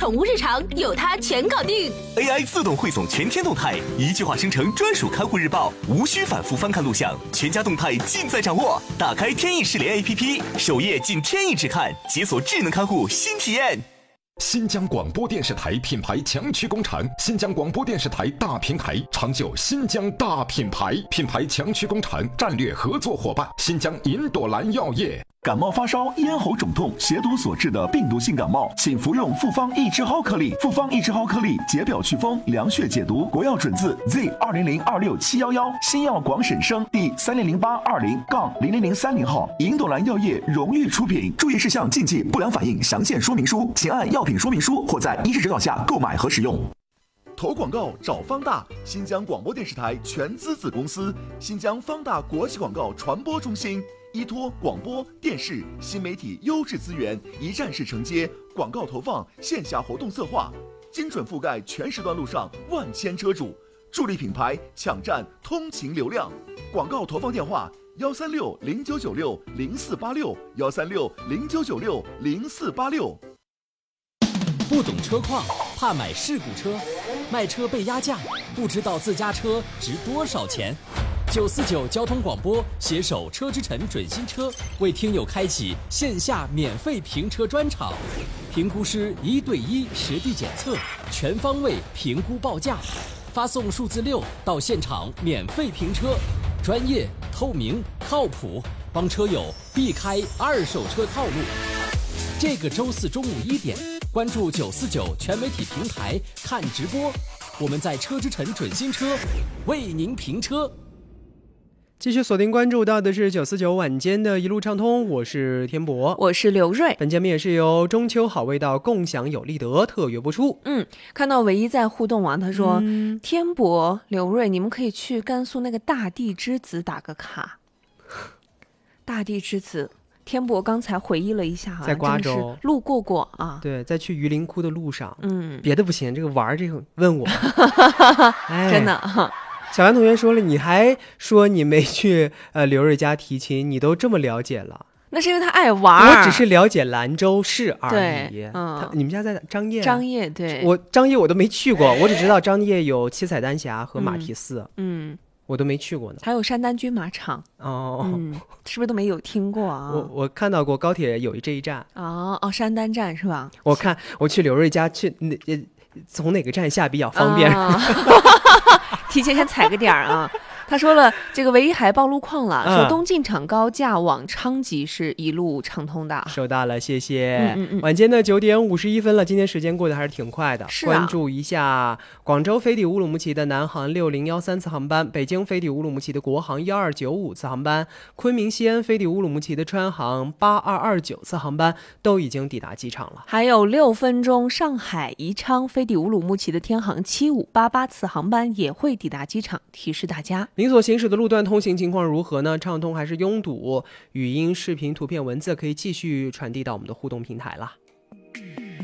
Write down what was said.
宠物日常，有它全搞定。 AI 自动汇总全天动态，一句话生成专属看护日报，无需反复翻看录像，全家动态尽在掌握。打开天翼视联 APP， 首页进天翼智看，解锁智能看护新体验。 新疆广播电视台品牌强驱工厂，新疆广播电视台大平台，长久新疆大品牌，品牌强驱工厂战略合作伙伴，新疆银朵兰药业。 感冒发烧、咽喉肿痛、血毒所致的病毒性感冒，请服用复方益智蒿颗粒。复方益智蒿颗粒解表祛风、凉血解毒，国药准字 Z20026711，新药广审生第300820-0030号，银朵兰药业荣誉出品。注意事项、禁忌、不良反应详见说明书，请按药品说明书或在医师指导下购买和使用。投广告找方大，新疆广播电视台全资子公司，新疆方大国际广告传播中心。依托广播电视新媒体优质资源，一站式承接广告投放、线下活动策划，精准覆盖全时段路上万千车主，助力品牌抢占通勤流量。广告投放电话：136-0996-0486，136-0996-0486。 不懂车况，怕买事故车，卖车被压价，不知道自家车值多少钱。949交通广播携手车之城准新车，为听友开启线下免费评车专场，评估师1对1实地检测，全方位评估报价，发送数字6到现场免费评车，专业、透明、靠谱，帮车友避开二手车套路。这个周四中午1点，关注949全媒体平台看直播，我们在车之城准新车为您评车。 继续锁定关注到的是949晚间的一路畅通，我是天博， 我是刘瑞。 本节目也是由中秋好味道共享有利德特约播出。 看到唯一在互动啊，他说，天博、刘瑞，你们可以去甘肃那个大地之子打个卡。大地之子，天博刚才回忆了一下， 在瓜州路过啊。 对，在去榆林窟的路上。别的不行，这个玩这个问我真的。 小兰同学说了，你还说你没去刘瑞家提亲，你都这么了解了。 那是因为他爱玩， 我只是了解兰州市而已。你们家在张掖？ 张掖，对， 张掖我都没去过，我只知道张掖有七彩丹霞和马蹄寺，我都没去过呢。 还有山丹军马场，是不是都没有听过啊？ 我看到过高铁有这一站。 山丹站是吧？ 我去刘瑞家去从哪个站下比较方便？ 提前先踩个点啊。他说了，这个唯一海报路况了，说东进场高架往昌吉是一路畅通的。 收到了，谢谢。晚间的9点51分了，今天时间过得还是挺快的。关注一下广州飞抵乌鲁木齐的南航6013次航班，北京飞抵乌鲁木齐的国航1295次航班，昆明西安飞抵乌鲁木齐的川航8229次航班都已经抵达机场了。 还有6分钟，上海宜昌飞抵乌鲁木齐的天航7588次航班也会抵达机场，提示大家。 您所行驶的路段通行情况如何呢？畅通还是拥堵？语音、视频、图片、文字可以继续传递到我们的互动平台了。